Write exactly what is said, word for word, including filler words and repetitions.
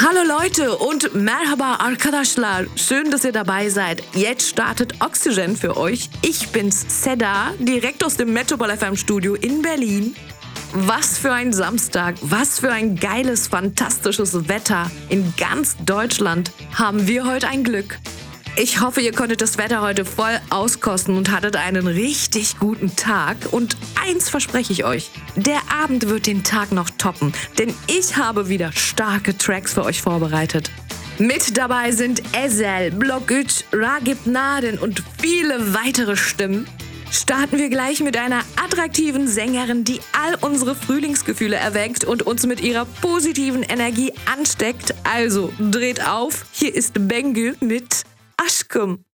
Hallo Leute und Merhaba arkadaşlar. Schön, dass ihr dabei seid. Jetzt startet Oxygen für euch. Ich bin's, Seda, direkt aus dem Metropol F M Studio in Berlin. Was für ein Samstag, was für ein geiles, fantastisches Wetter. In ganz Deutschland haben wir heute ein Glück. Ich hoffe, ihr konntet das Wetter heute voll auskosten und hattet einen richtig guten Tag. Und eins verspreche ich euch, der Abend wird den Tag noch toppen, denn ich habe wieder starke Tracks für euch vorbereitet. Mit dabei sind Ezel, Blok üç, Ragip Naden und viele weitere Stimmen. Starten wir gleich mit einer attraktiven Sängerin, die all unsere Frühlingsgefühle erweckt und uns mit ihrer positiven Energie ansteckt. Also dreht auf, hier ist Bengü mit Aşkım.